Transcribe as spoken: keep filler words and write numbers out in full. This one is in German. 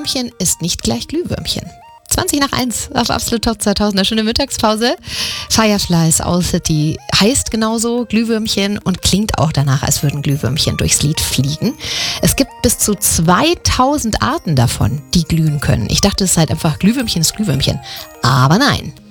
Glühwürmchen ist nicht gleich Glühwürmchen. zwanzig nach eins auf Absolut Top zweitausend. Eine schöne Mittagspause. Fireflies Owl City heißt genauso Glühwürmchen und klingt auch danach, als würden Glühwürmchen durchs Lied fliegen. Es gibt bis zu zweitausend Arten davon, die glühen können. Ich dachte, es ist halt einfach Glühwürmchen ist Glühwürmchen. Aber nein.